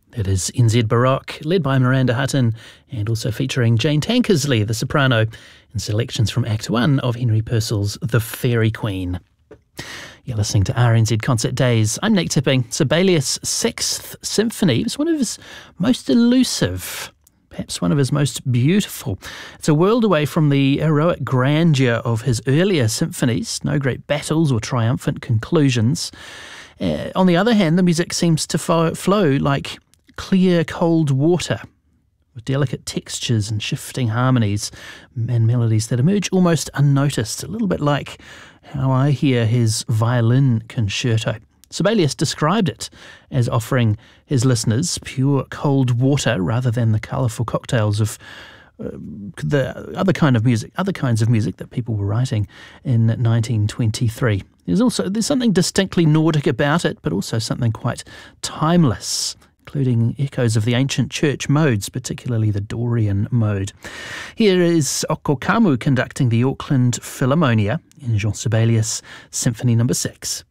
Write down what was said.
It is NZ Baroque, led by Miranda Hutton, and also featuring Jane Tankersley, the soprano, and selections from Act 1 of Henry Purcell's The Fairy Queen. You're listening to RNZ Concert Days. I'm Nick Tipping. Sibelius' Sixth Symphony is one of his most elusive, perhaps one of his most beautiful. It's a world away from the heroic grandeur of his earlier symphonies, no great battles or triumphant conclusions. On the other hand, the music seems to flow like clear, cold water, with delicate textures and shifting harmonies and melodies that emerge almost unnoticed, a little bit like how I hear his violin concerto. Sibelius described it as offering his listeners pure cold water rather than the colourful cocktails of the other kinds of music that people were writing in 1923. There's something distinctly Nordic about it, but also something quite timeless, including echoes of the ancient church modes, particularly the Dorian mode. Here is Okko Kamu conducting the Auckland Philharmonia in Jean Sibelius Symphony No. 6.